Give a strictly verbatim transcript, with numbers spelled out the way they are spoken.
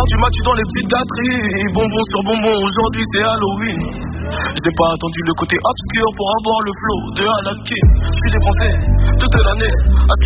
heures du matin dans les petites gâteries. Bonbons sur bonbons, aujourd'hui c'est Halloween. Je n'ai pas attendu le côté obscur pour avoir le flow de Anakin. Je suis dépensé toute l'année.